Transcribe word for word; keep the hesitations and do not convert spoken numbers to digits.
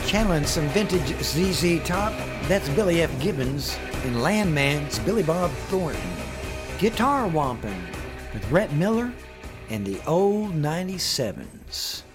Channeling some vintage Z Z Top, that's Billy F. Gibbons. And Landman's Billy Bob Thornton. Guitar Wompin' with Rhett Miller and the Old ninety-sevens.